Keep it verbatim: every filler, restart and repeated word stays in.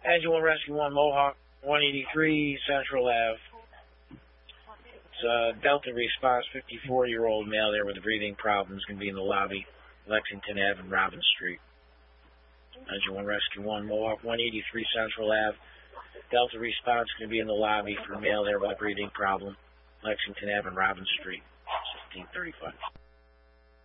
Engine one Rescue one Mohawk, one eighty-three Central Ave. It's uh, Delta Response, fifty-four-year-old male there with breathing problems, going to be in the lobby, Lexington Ave and Robin Street. Engine one Rescue one Mohawk, one eighty-three Central Ave. Delta Response going to be in the lobby for a male there with a breathing problem, Lexington Ave and Robin Street, sixteen thirty-five.